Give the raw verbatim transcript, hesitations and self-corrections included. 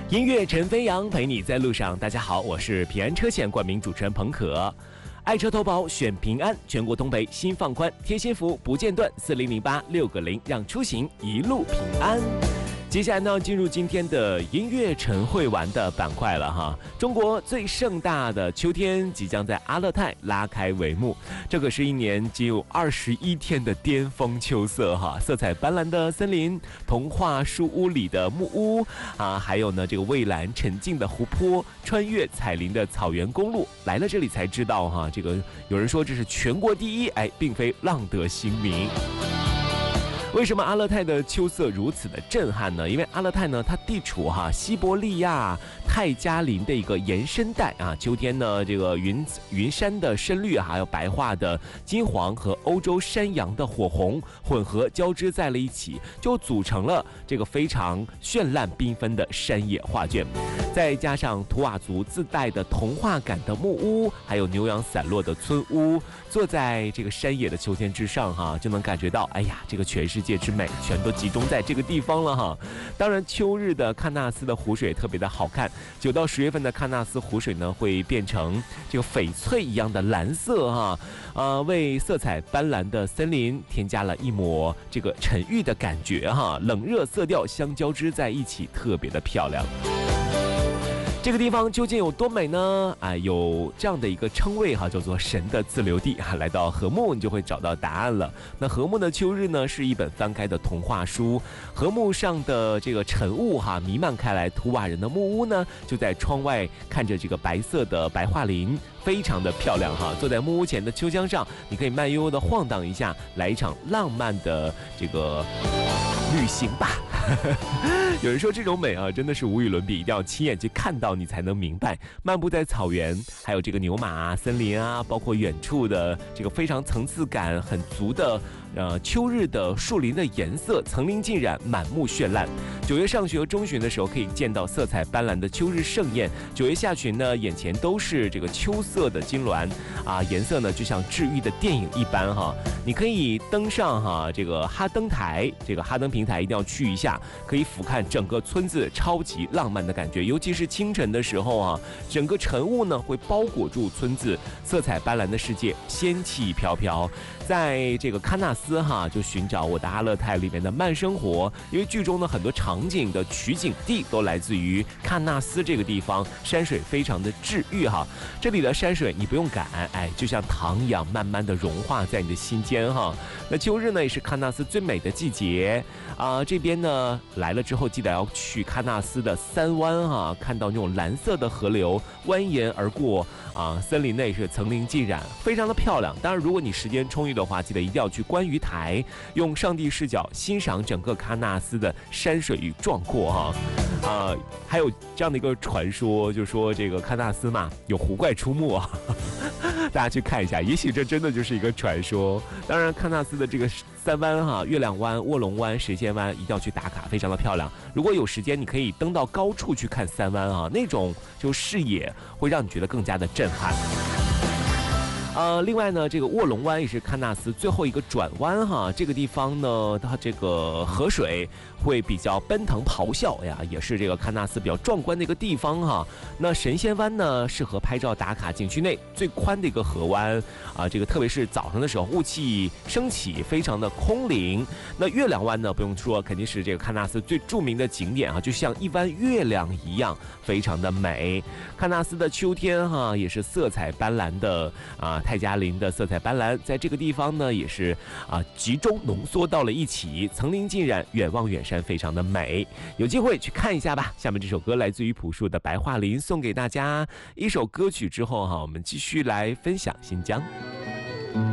音乐陈飞扬陪你在路上，大家好，我是平安车险冠名主持人彭可。爱车投保选平安，全国东北新放宽，贴心服务不间断，四零零八六个零，让出行一路平安。接下来呢，进入今天的音乐晨会玩的板块了哈。中国最盛大的秋天即将在阿勒泰拉开帷幕，这可是一年仅有二十一天的巅峰秋色哈，色彩斑斓的森林，童话书屋里的木屋啊，还有呢这个蔚蓝沉静的湖泊，穿越彩林的草原公路，来了这里才知道哈，这个有人说这是全国第一，哎，并非浪得新名。为什么阿勒泰的秋色如此的震撼呢？因为阿勒泰呢，它地处哈西伯利亚泰加林的一个延伸带啊。秋天呢，这个云云山的深绿，还有白化的金黄和欧洲山羊的火红混合交织在了一起，就组成了这个非常绚烂缤纷的山野画卷。再加上图瓦族自带的童话感的木屋，还有牛羊散落的村屋，坐在这个山野的秋千之上哈，就能感觉到，哎呀，这个全世界之美全都集中在这个地方了哈。当然，秋日的喀纳斯的湖水特别的好看，九到十月份的喀纳斯湖水呢会变成这个翡翠一样的蓝色哈，呃，为色彩斑斓的森林添加了一抹这个沉郁的感觉哈，冷热色调相交织在一起，特别的漂亮。这个地方究竟有多美呢？啊，有这样的一个称谓哈，叫做神的自留地啊。来到禾木，你就会找到答案了。那禾木的秋日呢，是一本翻开的童话书。禾木上的这个晨雾哈，弥漫开来。图瓦人的木屋呢，就在窗外看着这个白色的白桦林，非常的漂亮哈。坐在木屋前的秋江上，你可以慢悠悠的晃荡一下，来一场浪漫的这个旅行吧。有人说这种美啊，真的是无与伦比，一定要亲眼去看到，你才能明白。漫步在草原，还有这个牛马啊、森林啊，包括远处的这个非常层次感很足的呃秋日的树林的颜色，层林尽染，满目绚烂。九月上旬和中旬的时候，可以见到色彩斑斓的秋日盛宴。九月下旬呢，眼前都是这个秋色的金銮啊，颜色呢就像治愈的电影一般哈。你可以登上哈这个哈登台，这个哈登平台一定要去一下，可以俯瞰整个村子，超级浪漫的感觉。尤其是清晨的时候啊，整个晨雾呢会包裹住村子，色彩斑斓的世界，仙气飘飘。在这个喀纳斯哈，就寻找我的阿勒泰里面的慢生活，因为剧中的很多场景的取景地都来自于喀纳斯这个地方，山水非常的治愈哈。这里的山水你不用赶，哎，就像糖一样，慢慢的融化在你的心间哈。那秋日呢，也是喀纳斯最美的季节啊、呃。这边呢来了之后，记得要去喀纳斯的三湾哈，看到那种蓝色的河流蜿蜒而过啊、呃，森林内是层林尽染，非常的漂亮。当然，如果你时间充裕的话，记得一定要去观鱼台，用上帝视角欣赏整个喀纳斯的山水与壮阔哈。啊、呃，还有这样的一个传说，就是说这个喀纳斯嘛有狐怪出没啊，大家去看一下，也许这真的就是一个传说。当然，喀纳斯的这个三湾哈，月亮湾、卧龙湾、神仙湾一定要去打卡，非常的漂亮。如果有时间，你可以登到高处去看三湾啊，那种就视野会让你觉得更加的震撼。呃，另外呢，这个卧龙湾也是喀纳斯最后一个转弯哈，这个地方呢，它这个河水会比较奔腾咆哮呀，也是这个喀纳斯比较壮观的一个地方哈。那神仙湾呢，适合拍照打卡，景区内最宽的一个河湾啊，这个特别是早上的时候，雾气升起，非常的空灵。那月亮湾呢，不用说，肯定是这个喀纳斯最著名的景点啊，就像一弯月亮一样，非常的美。喀纳斯的秋天哈，也是色彩斑斓的啊。泰加林的色彩斑斓，在这个地方呢，也是啊集中浓缩到了一起，层林尽染，远望远山，非常的美。有机会去看一下吧。下面这首歌来自于朴树的《白桦林》，送给大家一首歌曲之后哈，我们继续来分享新疆。